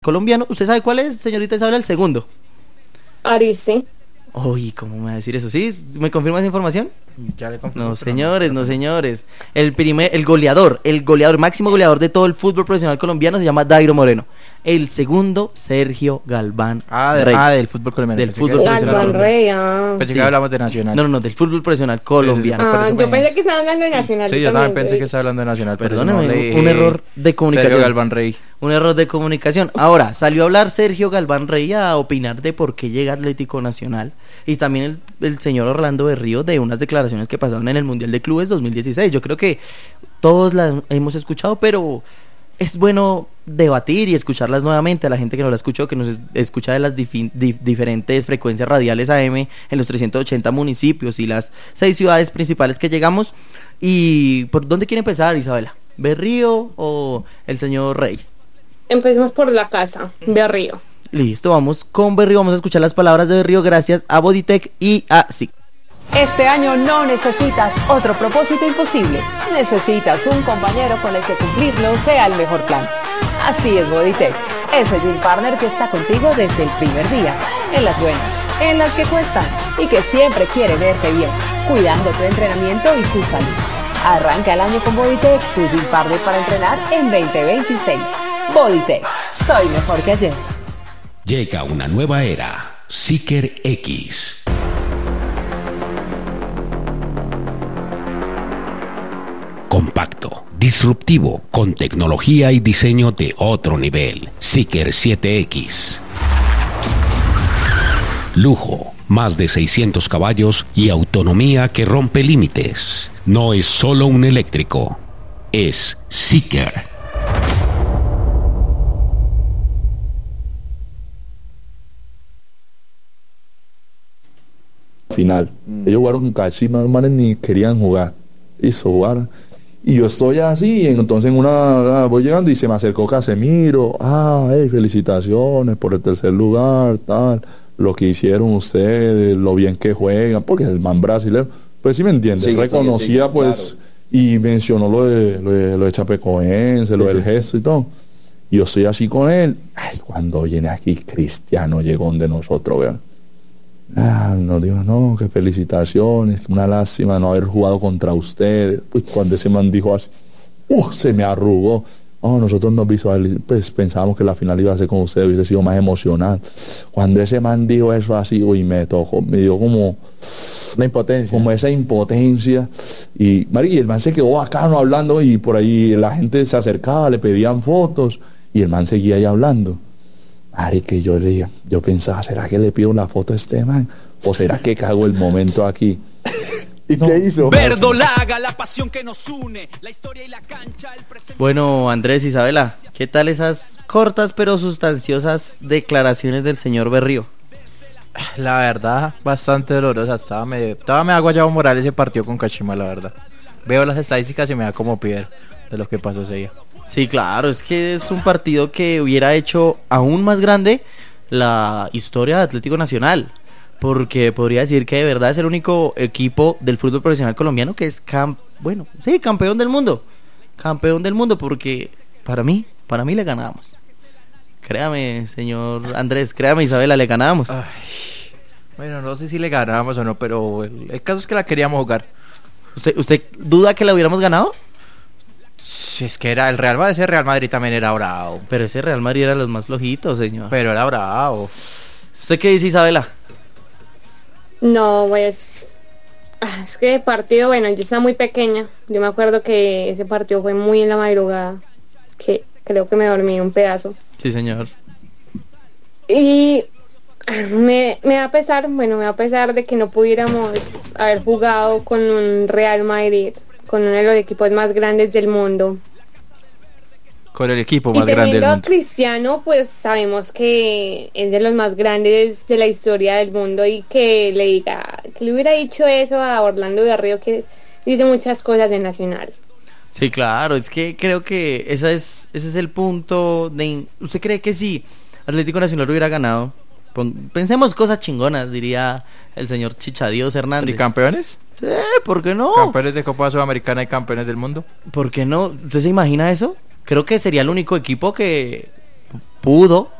colombiano. ¿Usted sabe cuál es, señorita Isabela? El segundo. Ariste. Uy, ¿cómo me va a decir eso? ¿Sí? ¿Me confirma esa información? Ya le confirmo. No, señores, no, señores. El goleador, máximo goleador de todo el fútbol profesional colombiano se llama Dairo Moreno. El segundo, Sergio Galván Rey. Del fútbol colombiano. Del fútbol profesional Galván colombiano. Rey, Pensé Sí. que hablamos de Nacional. No, del fútbol profesional colombiano. por eso yo me- pensé que estaban hablando de Nacional. Sí, yo también pensé que estaba hablando de Nacional. pero Perdóneme, no leí, un error de comunicación. Sergio Galván Rey. Un error de comunicación. Ahora, salió a hablar Sergio Galván Rey a opinar de por qué llega Atlético Nacional. Y también el señor Orlando Berrío de unas declaraciones que pasaron en el Mundial de Clubes 2016. Yo creo que todos las hemos escuchado, pero es bueno debatir y escucharlas nuevamente a la gente que no la escuchó, que nos escucha de las diferentes frecuencias radiales AM en los 380 municipios y las 6 ciudades principales que llegamos. ¿Y por dónde quiere empezar, Isabela? ¿Berrío o el señor Rey? Empecemos por la casa, Berrío. Listo, vamos con Berrío, vamos a escuchar las palabras de Berrío gracias a Bodytech y a SIC. Este año no necesitas otro propósito imposible. Necesitas un compañero con el que cumplirlo sea el mejor plan. Así es Bodytech, ese gym partner que está contigo desde el primer día, en las buenas, en las que cuestan y que siempre quiere verte bien, cuidando tu entrenamiento y tu salud. Arranca el año con Bodytech, tu gym partner para entrenar en 2026. Bodytech, soy mejor que ayer. Llega una nueva era, Seeker X. Compacto, disruptivo, con tecnología y diseño de otro nivel. Seeker 7X. Lujo, más de 600 caballos y autonomía que rompe límites. No es solo un eléctrico, es Seeker. Final. Ellos jugaron con Kashima, los manes ni querían jugar. Hizo jugar. Y yo estoy así, entonces voy llegando y se me acercó Casemiro. Hey, felicitaciones por el tercer lugar, tal. Lo que hicieron ustedes, lo bien que juegan, porque el man brasileño, pues sí me entiende, Sí, reconocía sí, pues, claro. y mencionó lo de Chapecoense, lo del gesto y todo. Y yo estoy así con él. Ay, cuando viene aquí Cristiano llegó donde nosotros, vean. Nos dijo, no, que felicitaciones, una lástima no haber jugado contra ustedes. Pues cuando ese man dijo así, se me arrugó. Nosotros pues pensábamos que la final iba a ser con ustedes, hubiese sido más emocionante. Cuando ese man dijo eso así, me dio como La impotencia. como esa impotencia. Y el man se quedó bacano hablando y por ahí la gente se acercaba, le pedían fotos y el man seguía ahí hablando. Que yo pensaba, ¿será que le pido una foto a este man? ¿O será que cago el momento aquí? ¿Y qué hizo? Verdolaga, la pasión que nos une, la historia y la cancha, el presente. Bueno, Andrés, Isabela, ¿qué tal esas cortas pero sustanciosas declaraciones del señor Berrío? La verdad, bastante dolorosa. Estaba me ha guayado moral ese partido con Kashima, la verdad. Veo las estadísticas y me da como piedra de lo que pasó ese día. Sí, claro, es que es un partido que hubiera hecho aún más grande la historia de Atlético Nacional, porque podría decir que de verdad es el único equipo del fútbol profesional colombiano que es campeón del mundo, porque para mí le ganábamos. Créame, señor Andrés, créame, Isabela, le ganábamos. Bueno, no sé si le ganábamos o no, pero el caso es que la queríamos jugar. ¿Usted duda que la hubiéramos ganado? Si es que era el Real Madrid, ese Real Madrid también era bravo. Pero ese Real Madrid era los más flojitos, señor. Pero era bravo. ¿Usted qué dice, Isabela? No, pues es que el partido, bueno, yo estaba muy pequeña. Yo me acuerdo que ese partido fue muy en la madrugada, que creo que me dormí un pedazo. Sí, señor. Y me da pesar, me da pesar de que no pudiéramos haber jugado con un Real Madrid, con uno de los equipos más grandes del mundo. Con el equipo Y más grande del teniendo a mundo. Cristiano, pues sabemos que es de los más grandes de la historia del mundo, y que le hubiera dicho eso a Orlando Berrío, que dice muchas cosas de Nacional. Sí, claro, es que creo que ese es el punto de... ¿Usted cree que si Atlético Nacional hubiera ganado? Pensemos cosas chingonas, diría el señor Chichadios Hernández. ¿Y campeones? Sí, ¿por qué no? Campeones de Copa Sudamericana y campeones del mundo. ¿Por qué no? ¿Usted se imagina eso? Creo que sería el único equipo que pudo